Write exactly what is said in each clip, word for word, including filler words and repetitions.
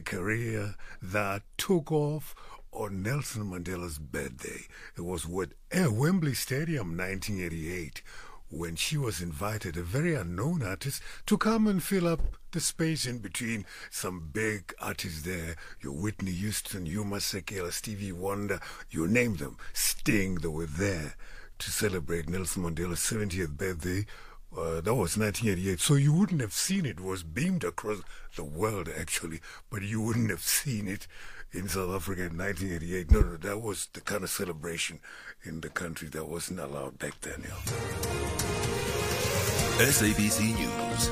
career that took off on Nelson Mandela's birthday. It was at Wembley Stadium, nineteen eighty-eight, when she was invited, a very unknown artist, to come and fill up the space in between some big artists there. Your Whitney Houston, Yuma Sekela, Stevie Wonder, you name them. Sting, they were there to celebrate Nelson Mandela's seventieth birthday. Uh, that was nineteen eighty-eight. So you wouldn't have seen it. It was beamed across the world, actually, but you wouldn't have seen it in South Africa in nineteen eighty-eight. No, no, that was the kind of celebration in the country that wasn't allowed back then. Yeah. S A B C News.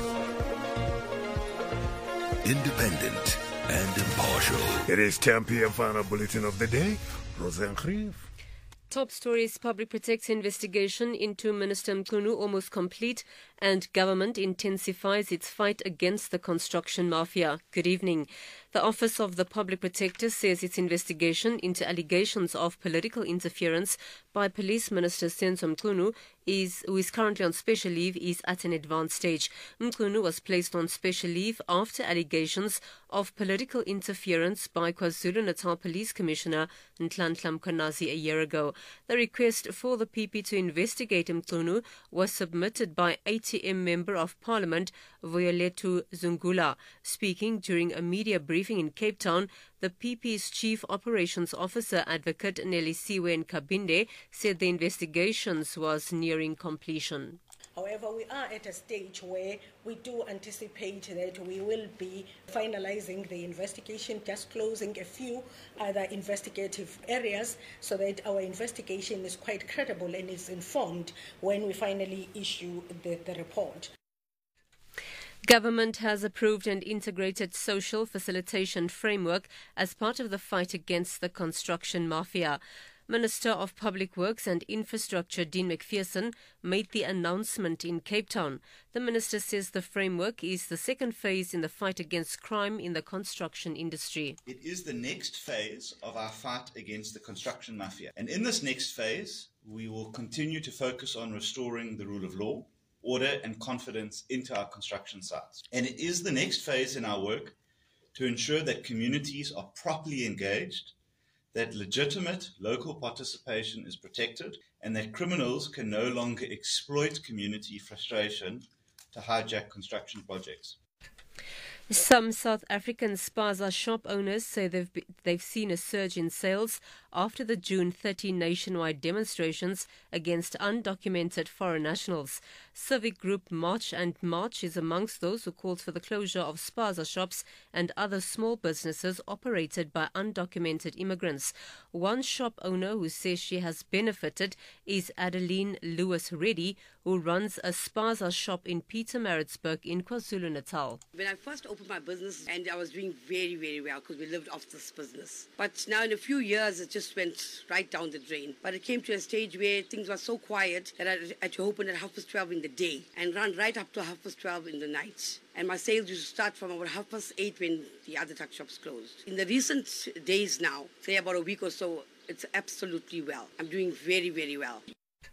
Independent and impartial. It is ten p.m. final bulletin of the day. Roseanne Grief. Top stories: Public Protector investigation into Minister Mchunu almost complete, and government intensifies its fight against the construction mafia. Good evening. The Office of the Public Protector says its investigation into allegations of political interference by Police Minister Senzo Mchunu, is, who is currently on special leave, is at an advanced stage. Mchunu was placed on special leave after allegations of political interference by KwaZulu-Natal Police Commissioner Nhlanhla Mkhwanazi a year ago. The request for the P P to investigate Mchunu was submitted by A T M Member of Parliament Vuyolethu Zungula. Speaking during a media briefing in Cape Town, the P P's Chief Operations Officer, Advocate Nelisiwe Nkabinde, said the investigations was nearing completion. However, we are at a stage where we do anticipate that we will be finalizing the investigation, just closing a few other investigative areas so that our investigation is quite credible and is informed when we finally issue the, the report. Government has approved an integrated social facilitation framework as part of the fight against the construction mafia. Minister of Public Works and Infrastructure Dean McPherson made the announcement in Cape Town. The minister says the framework is the second phase in the fight against crime in the construction industry. It is the next phase of our fight against the construction mafia. And in this next phase, we will continue to focus on restoring the rule of law, order and confidence into our construction sites. And it is the next phase in our work to ensure that communities are properly engaged, that legitimate local participation is protected, and that criminals can no longer exploit community frustration to hijack construction projects. Some South African spaza shop owners say they've be, they've seen a surge in sales after the June thirtieth nationwide demonstrations against undocumented foreign nationals. Civic Group March and March is amongst those who called for the closure of spaza shops and other small businesses operated by undocumented immigrants. One shop owner who says she has benefited is Adeline Lewis Reddy, who runs a spaza shop in Pietermaritzburg in KwaZulu-Natal. When I first opened my business, and I was doing very, very well because we lived off this business. But now in a few years, it just went right down the drain. But it came to a stage where things were so quiet that I had to open at half past twelve in the day and run right up to half past twelve in the night. And my sales used to start from about half past eight when the other tuck shops closed. In the recent days now, say about a week or so, it's absolutely well. I'm doing very, very well.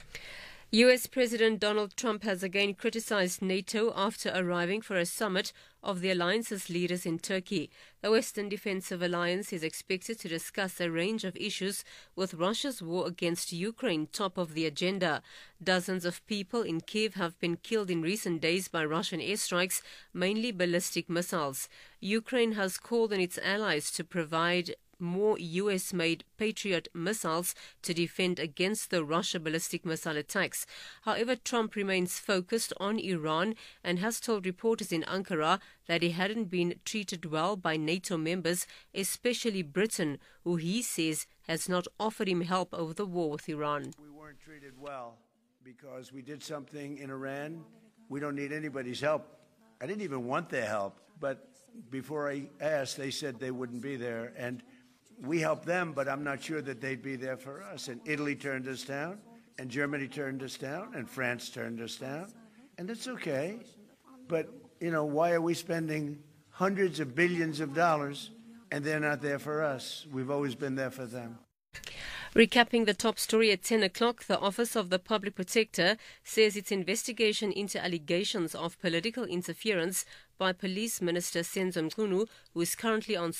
U S President Donald Trump has again criticized NATO after arriving for a summit of the alliance's leaders in Turkey. The Western Defensive Alliance is expected to discuss a range of issues, with Russia's war against Ukraine top of the agenda. Dozens of people in Kiev have been killed in recent days by Russian airstrikes, mainly ballistic missiles. Ukraine has called on its allies to provide more U S-made Patriot missiles to defend against the Russia ballistic missile attacks. However, Trump remains focused on Iran and has told reporters in Ankara that he hadn't been treated well by NATO members, especially Britain, who he says has not offered him help over the war with Iran. We weren't treated well because we did something in Iran. We don't need anybody's help. I didn't even want their help, but before I asked, they said they wouldn't be there, and we helped them, but I'm not sure that they'd be there for us. And Italy turned us down, and Germany turned us down, and France turned us down. And it's okay. But, you know, why are we spending hundreds of billions of dollars and they're not there for us? We've always been there for them. Recapping the top story at ten o'clock, the Office of the Public Protector says its investigation into allegations of political interference by Police Minister Senzo Mchunu, who is currently on